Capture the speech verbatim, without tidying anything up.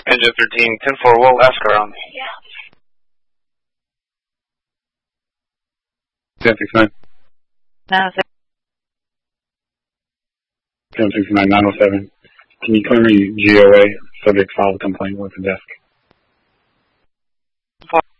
Engine thirteen, ten four, will ask around. Yeah. ten six nine. nine oh seven. ten six nine, nine oh seven. Can you clear me G O A? Subject filed a complaint with the desk.